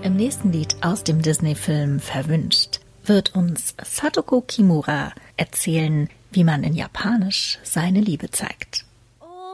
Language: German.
Im nächsten Lied aus dem Disney-Film Verwünscht wird uns Satoko Kimura erzählen, wie man in Japanisch seine Liebe zeigt.